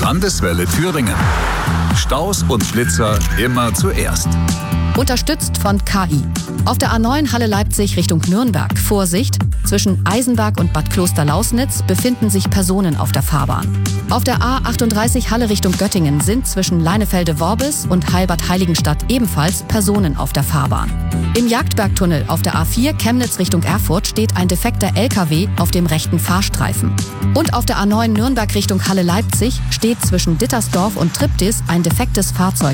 Landeswelle Thüringen. Staus und Blitzer immer zuerst. Unterstützt von KI. Auf der A9 Halle Leipzig Richtung Nürnberg. Vorsicht! Zwischen Eisenberg und Bad Kloster-Lausnitz befinden sich Personen auf der Fahrbahn. Auf der A38 Halle Richtung Göttingen sind zwischen Leinefelde-Worbis und Heilbad-Heiligenstadt ebenfalls Personen auf der Fahrbahn. Im Jagdbergtunnel auf der A4 Chemnitz Richtung Erfurt steht ein defekter LKW auf dem rechten Fahrstreifen. Und auf der A9 Nürnberg Richtung Halle Leipzig steht zwischen Dittersdorf und Triptis ein defektes Fahrzeug